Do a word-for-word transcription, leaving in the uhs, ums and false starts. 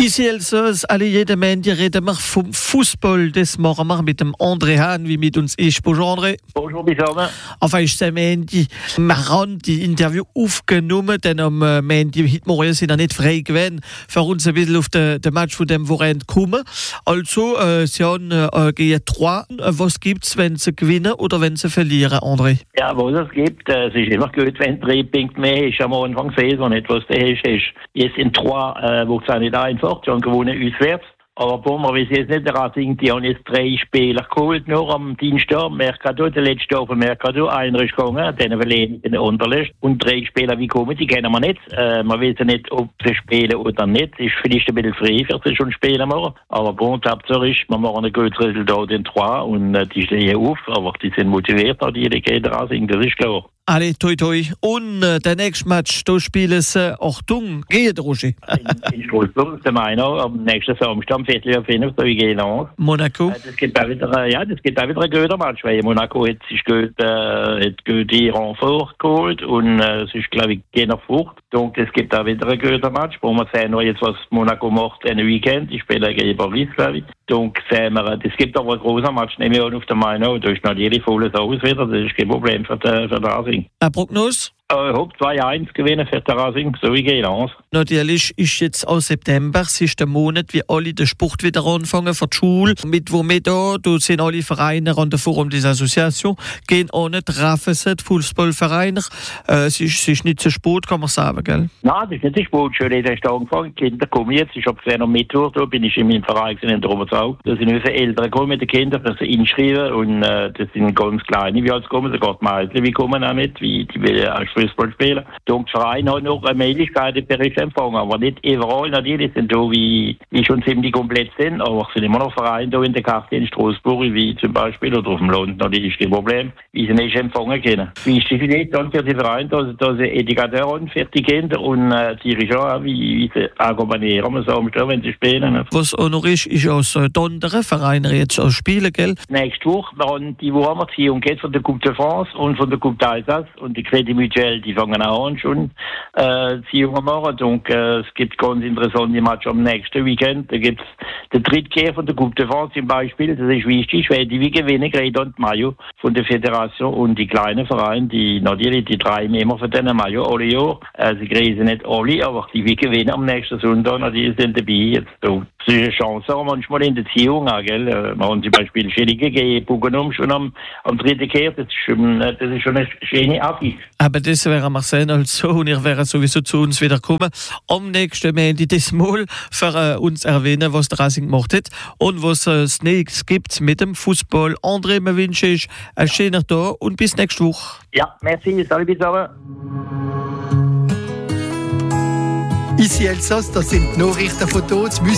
Ici Elsass, alle jede Mende reden wir vom Fußball. Das machen wir mit dem André Hahn, wie mit uns ist. Bonjour André. Bonjour Bisame. Enfin, ich sage Mende, wir haben die Interview aufgenommen, denn am Mende, heute Morgen sind wir nicht frei gewesen, für uns ein bisschen auf den, den Match von dem Wochenende kommen. Also, äh, sie haben äh, gegen Troyes. Was gibt es, wenn sie gewinnen oder wenn sie verlieren, André? Ja, was es gibt, äh, es ist immer gut, wenn drei Punkte mehr ist am Anfang Saison, nicht was der ist. ist. Jetzt in Troyes, äh, wo es auch nicht einfach, die haben gewonnen auswärts. Aber Bomber, wie sie jetzt nicht daran sind, die haben jetzt drei Spieler geholt, nur am Dienstag. Mercado, der letzte Tag von Mercado, einer ist gegangen, den verliehen den unterlässt. Und drei Spieler, wie kommen, die kennen wir nicht. Äh, man weiß ja nicht, ob sie spielen oder nicht. Ist vielleicht ein bisschen frei, für sie schon spielen machen. Aber bon, Hauptsache ist, wir machen ein gutes Resultat in Troyes und äh, die stehen auf, aber die sind motiviert, die gehen daran sind, das ist klar. Allez, toi toi. Und äh, der nächste Match, da spielen sie Achtung, gegen Roger. in, in Straßburg, der Meiner, am nächsten Samstag, am Viertel auf jeden Fall, gegen Lens. Monaco. Äh, das gibt auch wieder, ja, das gibt auch wieder ein guter Match, weil Monaco hat sich gut, äh, hat gute Renfort geholt und äh, es ist, glaube ich, gegen Furcht. Donc, es gibt auch wieder ein guter Match, wo wir sehen noch jetzt, was Monaco macht in Weekend. Ich spiele gegen Paris, glaube ich. Donc, sehen wir, das gibt aber ein großer Match, nehme ich an, auf der Meiner. Da ist natürlich volles Haus wieder, das ist kein Problem für den, für den Racing. Eine Prognose? Ich hoffe zwei eins gewinnen für den Racing, so wie gegen Lens. Natürlich ist jetzt auch September, es ist der Monat, wie alle den Sport wieder anfangen für die Schule. Mit wo wir da, da sind alle Vereine an der Forum des Associations, gehen auch nicht, treffen sich die Fußballvereine. Äh, es, ist, es ist nicht so spät, kann man sagen, gell? Nein, das ist nicht so spät, schon jeder ist angefangen. Die Kinder kommen jetzt, ich habe gesehen am Mittwoch, da bin ich in meinem Verein in der Oberzau. Da sind unsere Eltern gekommen mit den Kindern, dass sie inschreiben und äh, das sind ganz kleine, wie alles kommen, sogar die Mädchen, wie kommen auch mit, wie die will als Fußball spielen. Donc, der Verein hat noch eine Möglichkeit, den Bericht zu empfangen, aber nicht überall. Natürlich sind da, wie, wie schon ziemlich komplett sind, aber es sind immer noch Vereine da in der Karte in Straßburg, wie zum Beispiel, oder auf dem Land, natürlich ist kein Problem, wie sie nicht empfangen können. Wichtig ist dann für die Vereine, dass, dass sie Etikateur haben für die Kinder und äh, die ist auch, wie, wie sie akkompanieren, man sagt, wenn sie spielen. Was auch noch ist, ist aus äh, anderen Vereinen jetzt auch spielen, gell? Nächste Woche, wir haben die Woche haben wir Ziehung geht von der Coupe de France und von der Coupe d'Alsace und die Crédit Mutuelle, die fangen auch an schon äh, Ziehungen machen. Donc, äh, es gibt ganz interessante Matches am nächsten Weekend. Da gibt es den Drittkehr von der Coupe de France zum Beispiel. Das ist wichtig, weil die wie gewinnen, Greta und Mayo von der Föderation und die kleinen Vereine, die natürlich die drei immer für den Mayo alle Jahr. Äh, sie kriegen nicht alle, aber die wie gewinnen am nächsten Sonntag, die sind dabei jetzt. So. Das ist eine Chance, auch manchmal in der Ziehung, gell? Wir haben zum Beispiel Schillige gegen Bugenum schon am, am dritten Kehr. Das ist schon, das ist schon eine schöne Absicht. Aber das werden wir sehen, also, und ihr werdet sowieso zu uns wieder kommen. Am nächsten Montag das Mal für äh, uns erwähnen, was der Racing gemacht hat und was es äh, nächstes gibt mit dem Fußball. André, mir wünsche ich einen schönen Tag und bis nächste Woche. Ja, merci, salut, bis zusammen. Ici Elsass, das sind die Nachrichten von dort.